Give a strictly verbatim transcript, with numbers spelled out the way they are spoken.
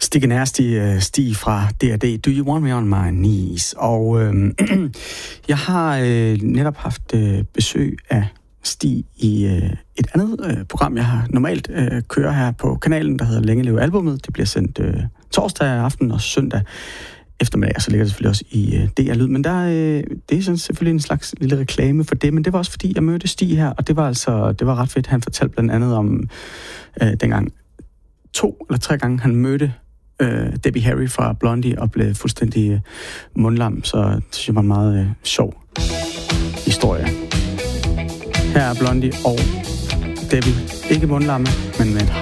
Stig Nasty, Stig fra D R D, Do You Want Me On My Knees? Og øh, jeg har øh, netop haft øh, besøg af Stig i øh, et andet øh, program, jeg har normalt øh, kører her på kanalen, der hedder Længe Leve Albummet. Det bliver sendt øh, torsdag aften og søndag eftermiddag, og så ligger det selvfølgelig også i øh, D R Lyd. Men der, øh, det er sådan selvfølgelig en slags lille reklame for det, men det var også fordi, jeg mødte Stig her, og det var altså det var ret fedt. Han fortalte blandt andet om øh, dengang to eller tre gange, han mødte øh, Debbie Harry fra Blondie og blev fuldstændig øh, mundlam, så det synes jeg var en meget øh, sjov historie. Her er Blondie og Debbie, ikke mundlamme, men med et